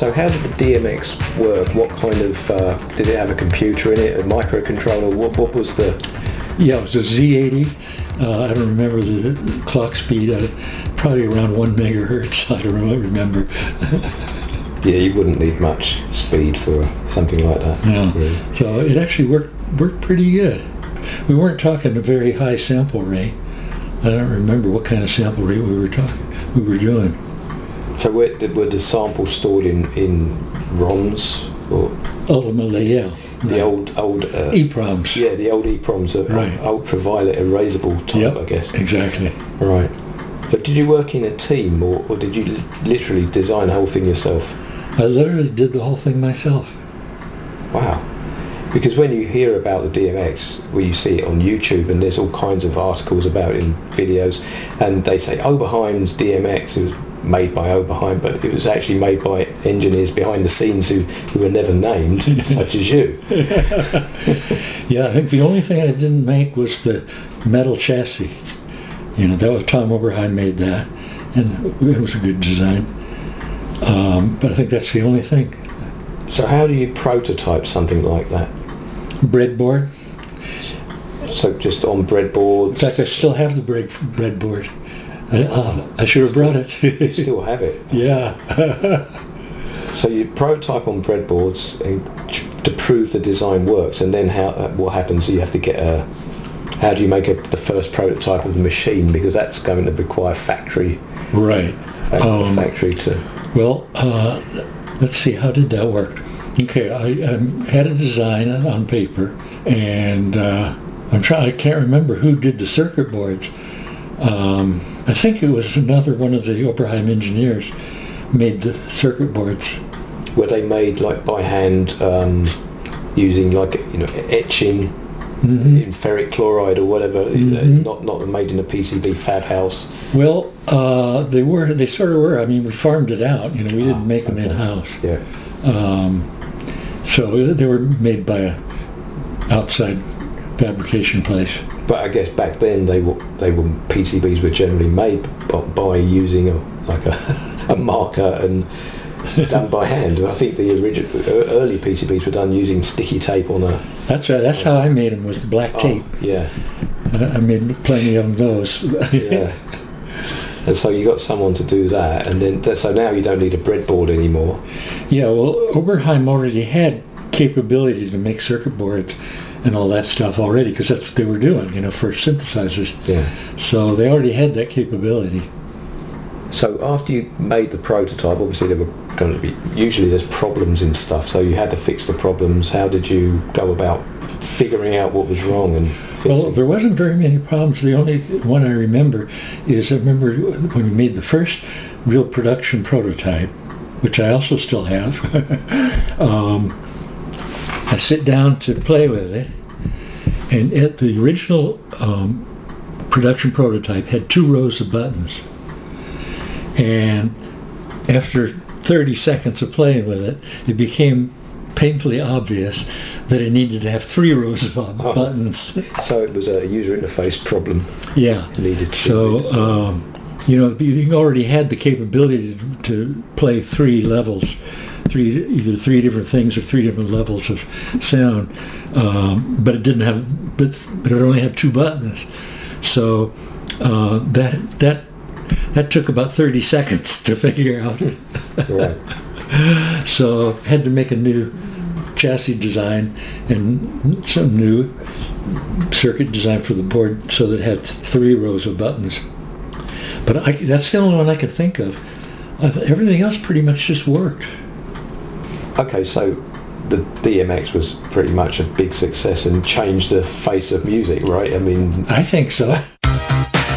So how did the DMX work? What kind of, did it have a computer in it, a microcontroller? What was the... Yeah, it was a Z80. I don't remember the clock speed. Probably around 1 megahertz. I don't remember. Yeah, you wouldn't need much speed for something like that. Yeah. Really. So it actually worked pretty good. We weren't talking a very high sample rate. I don't remember what kind of sample rate we were doing. So were the samples stored in ROMs or Ultimately, yeah. the old EPROMs? Yeah, the old EPROMs, Right. ultraviolet erasable type, Yep, I guess. Exactly. Right. So did you work in a team, or did you literally design the whole thing yourself? I literally did the whole thing myself. Wow. Because when you hear about the DMX, well, you see it on YouTube, and there's all kinds of articles about it in videos, and they say Oberheim's DMX, it was made by Oberheim, but it was actually made by engineers behind the scenes who were never named, such as you. Yeah, I think the only thing I didn't make was the metal chassis. That was Tom Oberheim made that, and it was a good design. But I think that's the only thing. So how do you prototype something like that? Breadboard. So just on breadboards? In fact, I still have the breadboard. I should have brought it. You still have it? Yeah. So you prototype on breadboards and to prove the design works, and then what happens? You have to get how do you make the first prototype of the machine, because that's going to require factory. Right. Factory to. Well, let's see. How did that work? Okay, I had a design on paper, and I can't remember who did the circuit boards. I think it was another one of the Oberheim engineers made the circuit boards. Were they made like by hand, using etching in ferric chloride or whatever? Not made in a PCB fab house. Well, they sort of were. I mean, we farmed it out. We didn't make them in house. Yeah. So they were made by a outside fabrication place. But I guess back then PCBs were generally made by using a marker and done by hand. I think the early PCBs were done using sticky tape on a... That's right. That's how I made them, with the black tape. Yeah. I made plenty of those. Yeah. And so you got someone to do that, and then so now you don't need a breadboard anymore. Yeah. Well, Oberheim already had capability to make circuit boards and all that stuff already, because that's what they were doing, for synthesizers. Yeah. So they already had that capability. So after you made the prototype, obviously there were going to be, usually there's problems in stuff, so you had to fix the problems. How did you go about figuring out what was wrong and fixing? Well, there wasn't very many problems. The only one I remember when we made the first real production prototype, which I also still have. I sit down to play with it, and the original production prototype had 2 rows of buttons. And after 30 seconds of playing with it, it became painfully obvious that it needed to have 3 rows of buttons. So it was a user interface problem. Yeah. It needed to. So, you already had the capability to play 3 levels. Either 3 different things or 3 different levels of sound, but it only had 2 buttons. So that took about 30 seconds to figure out. Right. So had to make a new chassis design and some new circuit design for the board so that it had 3 rows of buttons. But that's the only one I could think of. Everything else pretty much just worked. Okay, so the DMX was pretty much a big success and changed the face of music, right? I mean... I think so.